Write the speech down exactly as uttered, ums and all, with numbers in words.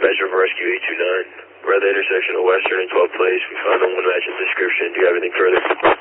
dispatcher for rescue eight two nine. We're at the intersection of Western and twelfth Place. We found no one matching description. Do you have anything further?